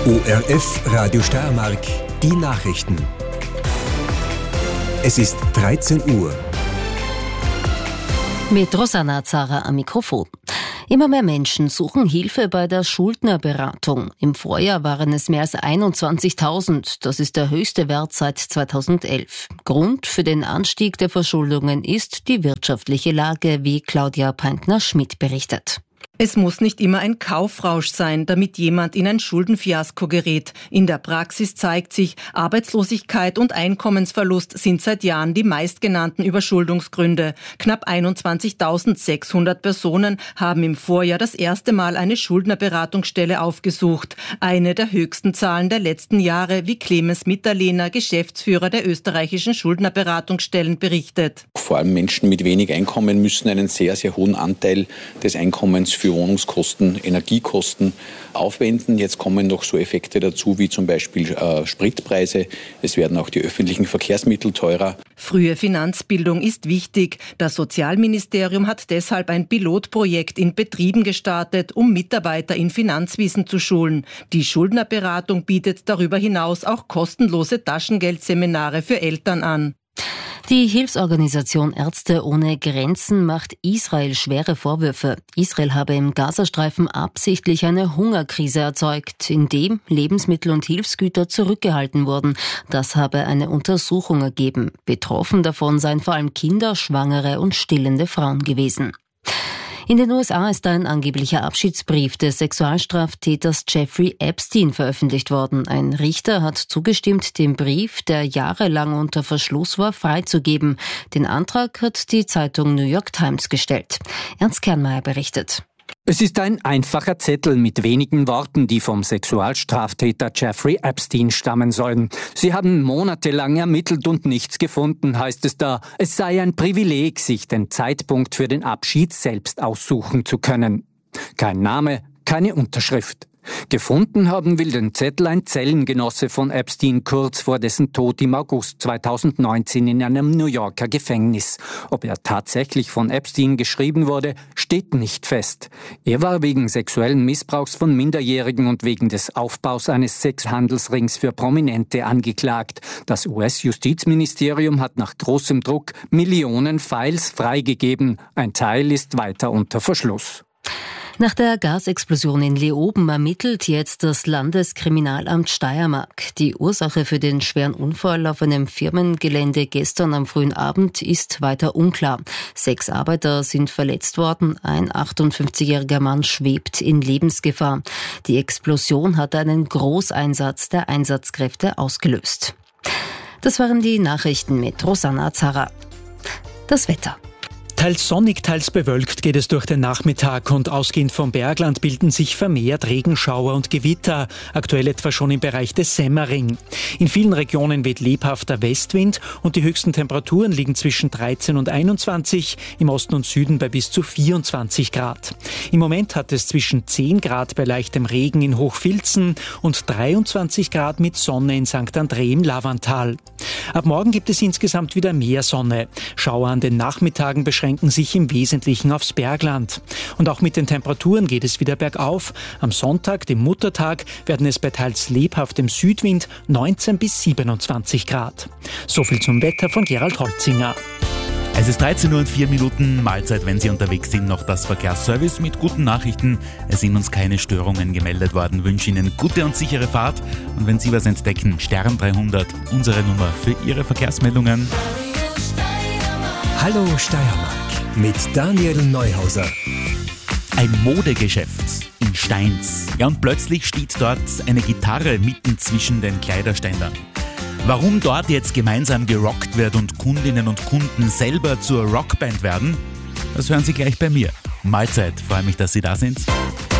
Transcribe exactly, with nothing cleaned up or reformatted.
O R F Radio Steiermark, die Nachrichten. Es ist dreizehn Uhr. Mit Rosanna Zara am Mikrofon. Immer mehr Menschen suchen Hilfe bei der Schuldnerberatung. Im Vorjahr waren es mehr als einundzwanzigtausend. Das ist der höchste Wert seit zweitausendelf. Grund für den Anstieg der Verschuldungen ist die wirtschaftliche Lage, wie Claudia Peintner-Schmidt berichtet. Es muss nicht immer ein Kaufrausch sein, damit jemand in ein Schuldenfiasko gerät. In der Praxis zeigt sich, Arbeitslosigkeit und Einkommensverlust sind seit Jahren die meistgenannten Überschuldungsgründe. Knapp einundzwanzigtausendsechshundert Personen haben im Vorjahr das erste Mal eine Schuldnerberatungsstelle aufgesucht. Eine der höchsten Zahlen der letzten Jahre, wie Clemens Mitterlehner, Geschäftsführer der österreichischen Schuldnerberatungsstellen, berichtet. Vor allem Menschen mit wenig Einkommen müssen einen sehr, sehr hohen Anteil des Einkommens für Wohnungskosten, Energiekosten aufwenden. Jetzt kommen noch so Effekte dazu, wie zum Beispiel äh, Spritpreise. Es werden auch die öffentlichen Verkehrsmittel teurer. Frühe Finanzbildung ist wichtig. Das Sozialministerium hat deshalb ein Pilotprojekt in Betrieben gestartet, um Mitarbeiter in Finanzwissen zu schulen. Die Schuldnerberatung bietet darüber hinaus auch kostenlose Taschengeldseminare für Eltern an. Die Hilfsorganisation Ärzte ohne Grenzen macht Israel schwere Vorwürfe. Israel habe im Gazastreifen absichtlich eine Hungerkrise erzeugt, indem Lebensmittel und Hilfsgüter zurückgehalten wurden. Das habe eine Untersuchung ergeben. Betroffen davon seien vor allem Kinder, Schwangere und stillende Frauen gewesen. In den U S A ist ein angeblicher Abschiedsbrief des Sexualstraftäters Jeffrey Epstein veröffentlicht worden. Ein Richter hat zugestimmt, den Brief, der jahrelang unter Verschluss war, freizugeben. Den Antrag hat die Zeitung New York Times gestellt. Ernst Kernmeier berichtet. Es ist ein einfacher Zettel mit wenigen Worten, die vom Sexualstraftäter Jeffrey Epstein stammen sollen. Sie haben monatelang ermittelt und nichts gefunden, heißt es da. Es sei ein Privileg, sich den Zeitpunkt für den Abschied selbst aussuchen zu können. Kein Name, keine Unterschrift. Gefunden haben will den Zettel ein Zellengenosse von Epstein kurz vor dessen Tod im August zweitausendneunzehn in einem New Yorker Gefängnis. Ob er tatsächlich von Epstein geschrieben wurde, steht nicht fest. Er war wegen sexuellen Missbrauchs von Minderjährigen und wegen des Aufbaus eines Sexhandelsrings für Prominente angeklagt. Das U S-Justizministerium hat nach großem Druck Millionen Files freigegeben. Ein Teil ist weiter unter Verschluss. Nach der Gasexplosion in Leoben ermittelt jetzt das Landeskriminalamt Steiermark. Die Ursache für den schweren Unfall auf einem Firmengelände gestern am frühen Abend ist weiter unklar. Sechs Arbeiter sind verletzt worden, ein achtundfünfzigjähriger Mann schwebt in Lebensgefahr. Die Explosion hat einen Großeinsatz der Einsatzkräfte ausgelöst. Das waren die Nachrichten mit Rosanna Zara. Das Wetter. Teils sonnig, teils bewölkt geht es durch den Nachmittag und ausgehend vom Bergland bilden sich vermehrt Regenschauer und Gewitter, aktuell etwa schon im Bereich des Semmering. In vielen Regionen weht lebhafter Westwind und die höchsten Temperaturen liegen zwischen dreizehn und einundzwanzig, im Osten und Süden bei bis zu vierundzwanzig Grad. Im Moment hat es zwischen zehn Grad bei leichtem Regen in Hochfilzen und dreiundzwanzig Grad mit Sonne in Sankt André im Lavantal. Ab morgen gibt es insgesamt wieder mehr Sonne. Schauer an den Nachmittagen beschränken sich im Wesentlichen aufs Bergland. Und auch mit den Temperaturen geht es wieder bergauf. Am Sonntag, dem Muttertag, werden es bei teils lebhaftem Südwind neunzehn bis siebenundzwanzig Grad. Soviel zum Wetter von Gerald Holzinger. Es ist dreizehn Uhr und vier Minuten, Mahlzeit, wenn Sie unterwegs sind, noch das Verkehrsservice mit guten Nachrichten. Es sind uns keine Störungen gemeldet worden. Ich wünsche Ihnen gute und sichere Fahrt. Und wenn Sie was entdecken, Stern dreihundert, unsere Nummer für Ihre Verkehrsmeldungen. Hallo Steiermark mit Daniel Neuhauser. Ein Modegeschäft in Steins. Ja, und plötzlich steht dort eine Gitarre mitten zwischen den Kleiderständern. Warum dort jetzt gemeinsam gerockt wird und Kundinnen und Kunden selber zur Rockband werden, das hören Sie gleich bei mir. Mahlzeit, freue mich, dass Sie da sind.